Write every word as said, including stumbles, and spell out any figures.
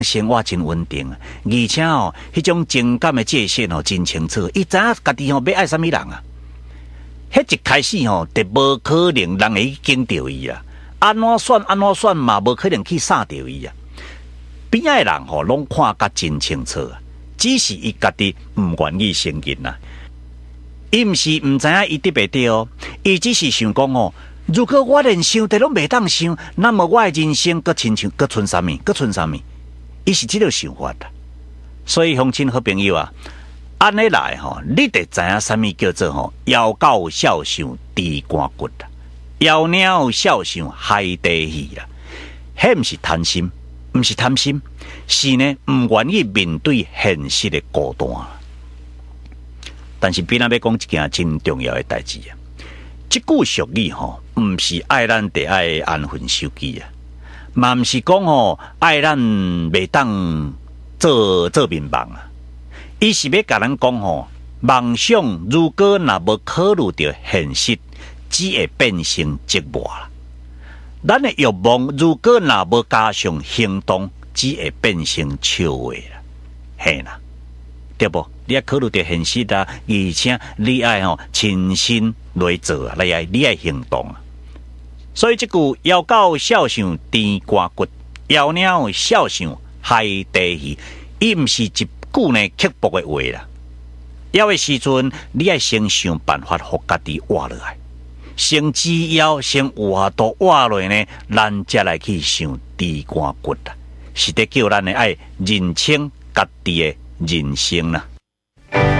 生活真稳定，而且哦，迄种情感的界限哦真清楚。伊知影家己哦要爱啥物人啊？迄一开始吼，就无可能人会去惊着伊啊。安怎选安怎选嘛，无可能去杀着伊啊。边仔的人吼，拢看甲真清楚啊，只是伊家己毋愿意承认啊。伊毋是毋知影伊得袂对哦，伊只是想讲哦，如果我连想都拢袂当想，那么我的人生搁亲像搁剩啥物？搁剩啥物？伊是即个想法啦。所以乡亲好朋友啊，安尼来吼，你得知影啥物叫做吼枵狗孝尚猪肝骨啦，枵鸟孝尚海底鱼啦。迄毋是贪心，毋是贪心，是呢毋愿意面对现实的孤单。但是边仔要讲一件真重要的代志啊！即句俗语吼，毋是爱咱得爱安分守己啊，嘛毋是讲吼爱咱袂当做做面梦啊。伊是要甲咱讲吼，梦想如果若无考虑到现实，只会变成折磨啦。咱的欲望如果若无加上行动，只会变成笑话啦，嘿啦。对不？你要考虑到现实啊，而且你爱吼亲身来做啊，你爱你爱行动啊。所以这句枵狗孝尚猪肝骨，枵鸟孝尚海底鱼，伊毋是一句呢刻薄的话啦。枵的时阵，你爱先想办法，互家己活落来。先只枵，先活都活落呢，咱才来去想猪肝骨啦。是得叫咱的爱认清家己的人生啦。